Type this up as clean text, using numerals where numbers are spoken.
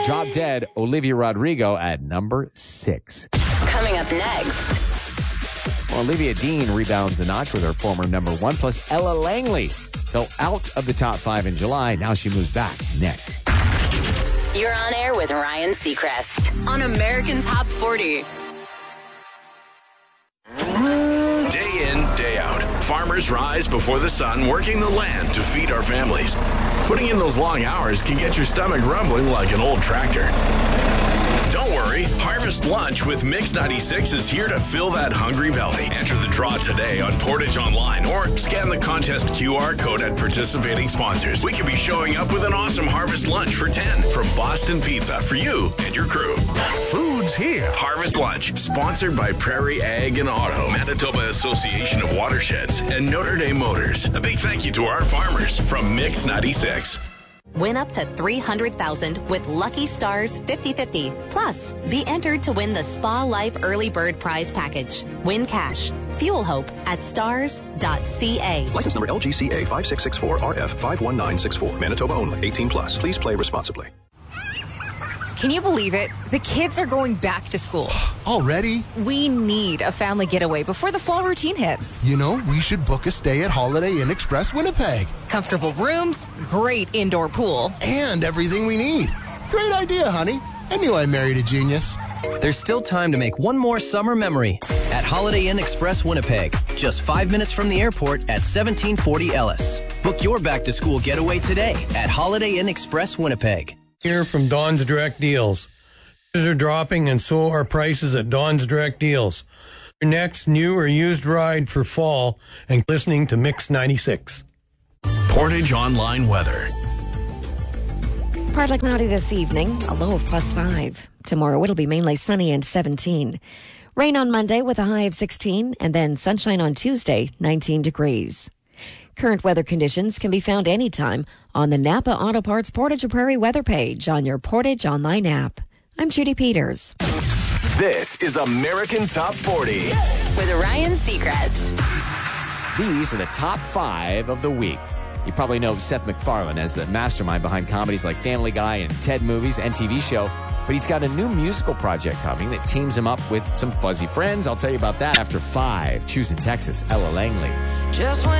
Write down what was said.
Drop Dead, Olivia Rodrigo at number 6. Coming up next. Well, Olivia Dean rebounds a notch with her former number 1. Plus, Ella Langley fell out of the top 5 in July. Now she moves back next. You're on air with Ryan Seacrest on American Top 40. Day in, day out, farmers rise before the sun working the land to feed our families. Putting in those long hours can get your stomach rumbling like an old tractor. Don't worry, Harvest Lunch with Mix 96 is here to fill that hungry belly. Enter the draw today on Portage Online or scan the contest QR code at participating sponsors. We could be showing up with an awesome Harvest Lunch for 10 from Boston Pizza for you and your crew. Food's here. Harvest Lunch, sponsored by Prairie Ag and Auto, Manitoba Association of Watersheds, and Notre Dame Motors. A big thank you to our farmers from Mix 96. Win up to $300,000 with Lucky Stars 50/50. Plus, be entered to win the Spa Life Early Bird Prize Package. Win cash. Fuel hope at stars.ca. License number LGCA 5664RF51964. Manitoba only. 18 plus. Please play responsibly. Can you believe it? The kids are going back to school. Already? We need a family getaway before the fall routine hits. You know, we should book a stay at Holiday Inn Express Winnipeg. Comfortable rooms, great indoor pool. And everything we need. Great idea, honey. I knew I married a genius. There's still time to make one more summer memory at Holiday Inn Express Winnipeg. Just 5 minutes from the airport at 1740 Ellis. Book your back-to-school getaway today at Holiday Inn Express Winnipeg. Here from Don's Direct Deals. Prices are dropping and so are prices at Don's Direct Deals. Your next new or used ride for fall and listening to Mix 96. Portage Online weather. Partly cloudy this evening, a low of +5. Tomorrow it'll be mainly sunny and 17. Rain on Monday with a high of 16, and then sunshine on Tuesday, 19 degrees. Current weather conditions can be found anytime on the Napa Auto Parts Portage Prairie weather page on your Portage Online app. I'm Judy Peters. This is American Top 40 with Ryan Seacrest. These are the top 5 of the week. You probably know Seth MacFarlane as the mastermind behind comedies like Family Guy and Ted Movies and TV show. But he's got a new musical project coming that teams him up with some fuzzy friends. I'll tell you about that after 5. Choosing Texas, Ella Langley. Just when